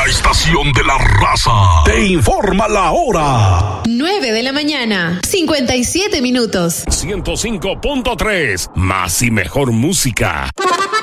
estación de la raza te informa la hora. 9 de la mañana, 57 minutos. 105.3, más y mejor música.